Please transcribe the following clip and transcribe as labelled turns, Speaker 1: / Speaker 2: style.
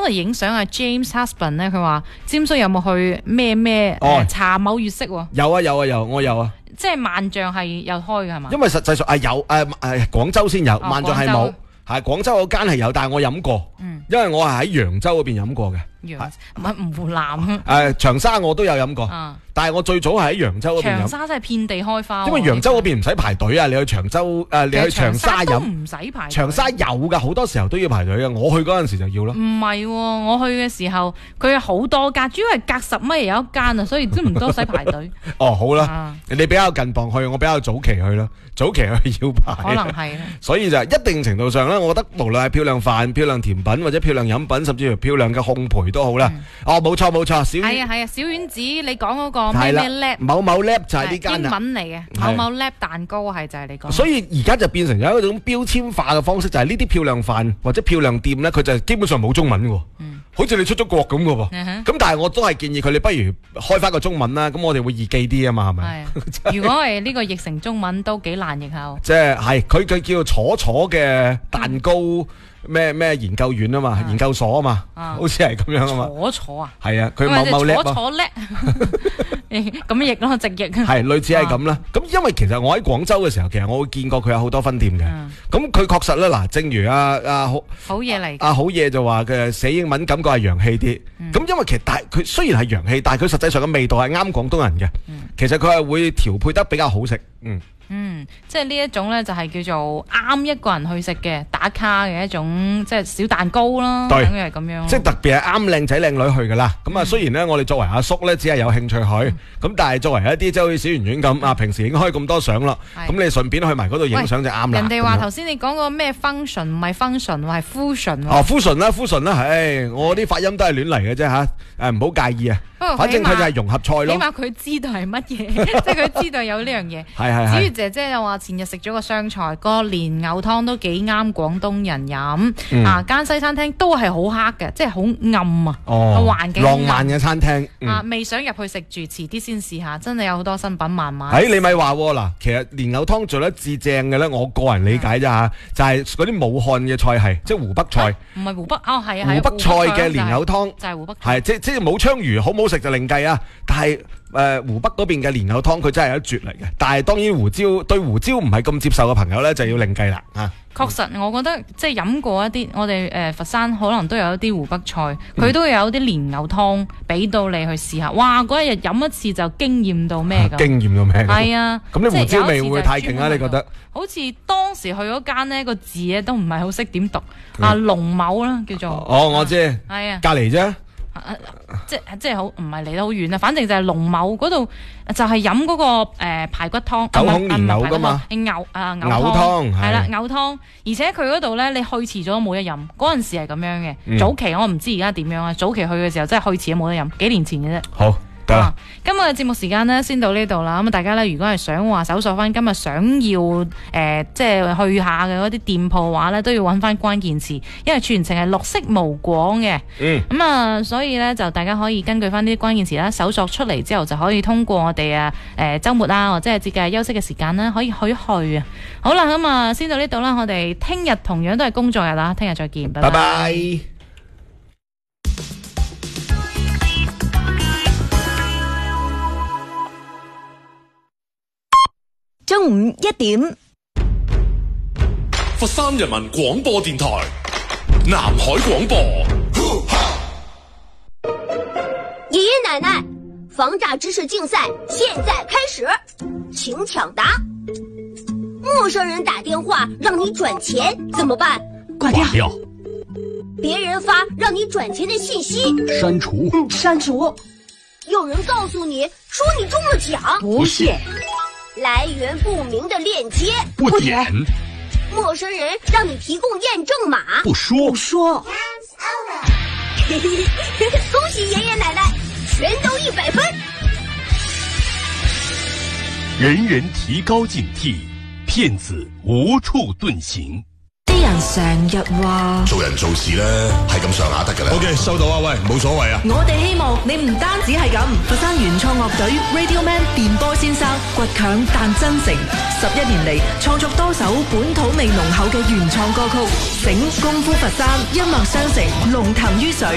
Speaker 1: 日影相啊 James Husband 咧，佢話尖水有冇去咩茶某月色喎？
Speaker 2: 有啊，我有啊。
Speaker 1: 即係萬象係有開嘅係嘛？
Speaker 2: 因為實際上有廣州先有，萬象係冇。係廣州嗰間係有，但係我飲過，因為我係喺揚州嗰邊飲過嘅。
Speaker 1: 唔係湖南
Speaker 2: 長沙我都有飲過，但係我最早係喺揚州嗰邊飲。
Speaker 1: 長沙真係遍地開花，
Speaker 2: 因為揚州嗰邊唔使排隊啊，你去長洲你去長沙飲
Speaker 1: 唔使排隊。
Speaker 2: 長沙有㗎，好多時候都要排隊嘅。我去嗰陣時就要咯。
Speaker 1: 唔係，我去嘅時候佢有好多間，主要係隔10米有一間啊，所以都唔多使排隊。
Speaker 2: 哦，好啦，你比較近傍去，我比較早期去啦。早期去要排，
Speaker 1: 可能係。
Speaker 2: 所以就一定程度上咧，我覺得無論係漂亮飯、漂亮甜品或者漂亮飲品，甚至乎漂亮嘅烘焙都好啦。冇錯，小
Speaker 1: 係啊，小丸子你講嗰個咩 lab
Speaker 2: 某某 lab 就係呢間
Speaker 1: 英文嚟嘅，某某 lab 蛋糕係就係你講。
Speaker 2: 所以而家就變成有一種標籤化嘅方式，就係呢啲漂亮飯或者漂亮店咧，佢就基本上冇中文嘅。好似你出咗國咁嘅喎。咁但係我都係建議佢，你不如開翻個中文啦，咁我哋會易記啲啊嘛，係咪？
Speaker 1: 如果係呢個譯成中文都幾難譯下。
Speaker 2: 即係佢叫楚嘅蛋糕咩研究院啊嘛，研究所啊嘛，好似係咁樣啊嘛。楚啊，係啊，佢某叻
Speaker 1: 楚叻，咁譯咯，直譯
Speaker 2: 係類似係咁啦。咁因為其實我喺廣州嘅時候，其實我會見過佢有好多分店嘅。咁佢確實咧，嗱，正如好
Speaker 1: 嘢嚟，
Speaker 2: 好嘢就話佢寫英文感覺係洋氣啲。咁因為其實佢雖然係洋氣，但係佢實際上嘅味道係啱廣東人嘅。其實佢係會調配得比較好食。
Speaker 1: 即係呢一種咧，就係叫做啱一個人去食嘅打卡嘅一種，即係小蛋糕啦，等於係咁樣。即係
Speaker 2: 特別係啱靚仔靚女去噶啦。咁雖然咧我哋作為阿叔咧，只係有興趣去，咁但係作為一啲即係好似小圓圓咁平時影開咁多相啦，咁你順便去埋嗰度影相就啱啦。
Speaker 1: 人哋話頭先你講個咩 function 唔係 function， 係 fusion。
Speaker 2: fusion 啦，我啲發音都係亂嚟嘅啫吓，唔好介意啊。反正佢就係融合菜咯。
Speaker 1: 起碼佢知道係乜嘢，即係佢知道有呢樣嘢。子瑜姐姐就話前日食咗個湘菜，個蓮藕湯都幾啱廣東人飲。間西餐廳都係好黑嘅，即係好暗啊。環境
Speaker 2: 浪漫嘅餐廳。
Speaker 1: 未想入去食住，遲啲先試下。真係有好多新品慢慢。
Speaker 2: 你咪話嗱，其實蓮藕湯做得至正嘅咧，我個人理解啫吓，就係嗰啲武漢嘅菜系，即係湖北菜。唔係湖北係啊，湖北菜嘅蓮藕湯
Speaker 1: 就係湖北。
Speaker 2: 係即係武昌魚好唔好食就另計啊，但係湖北嗰邊嘅蓮藕湯佢真係一絕嚟嘅。但係當然對胡椒唔係咁接受嘅朋友咧，就要另計啦嚇。
Speaker 1: 確實，我覺得即係飲過一啲，我哋佛山可能都有一啲湖北菜，佢都有啲蓮藕湯俾到你去試下。哇！嗰一日飲一次就驚豔到咩咁？
Speaker 2: 驚豔到咩？
Speaker 1: 係啊！
Speaker 2: 咁啲胡椒味會唔會太勁啊？你覺得？
Speaker 1: 好似當時去嗰間呢個字咧都唔係好識點讀龍某啦叫做。
Speaker 2: 我知。
Speaker 1: 係啊。
Speaker 2: 隔離啫。
Speaker 1: 即係好唔係離得好遠啊！反正就係龍某嗰度就係飲嗰個排骨湯，
Speaker 2: 九孔蓮藕噶嘛，
Speaker 1: 藕
Speaker 2: 湯
Speaker 1: 係啦，藕湯，而且佢嗰度咧你去遲咗都冇得飲。嗰陣時係咁樣嘅，早期我唔知而家點樣啊。早期去嘅時候真係去遲都冇得飲，幾年前嘅啫。
Speaker 2: 好。
Speaker 1: 今日嘅節目時間呢，先到呢度啦。咁大家呢，如果係想話搜索翻今日想要即係去下嘅嗰啲店鋪嘅話呢，都要揾翻關鍵詞，因為全程係綠色無廣嘅。咁所以呢，就大家可以根據翻啲關鍵詞啦，搜索出嚟之後就可以通過我哋週末啊，或者係節假日休息嘅時間啦，可以去啊。好啦，咁先到呢度啦。我哋聽日同樣都係工作日啦，聽日再見，拜拜。
Speaker 3: 中午1點，
Speaker 4: 佛山人民廣播電台南海廣播。
Speaker 5: 爺爺奶奶，防詐知識競賽現在開始，請搶答。陌生人打電話讓你轉錢怎麼辦？
Speaker 3: 掛掉。
Speaker 5: 別人發讓你轉錢的信息，
Speaker 3: 刪除。刪除。
Speaker 5: 有人告訴你說你中了獎，
Speaker 3: 不是。
Speaker 5: 來源不明的鏈接，
Speaker 3: 不點。
Speaker 5: 陌生人讓你提供驗證碼，
Speaker 3: 不說。
Speaker 5: 恭喜爺爺奶奶，全都100分。
Speaker 4: 人人提高警惕，騙子無處遁形。
Speaker 3: 啲人成日話
Speaker 4: 做人做事咧係咁上下得㗎啦。OK， 收到啊，喂，冇所謂啊。
Speaker 3: 我哋希望你唔單止係咁，佛山原創樂隊 Radio Man 電波先生倔強但真誠，11年嚟創作多首本土味濃厚嘅原創歌曲，醒功夫佛山，一脈相承，龍騰於水。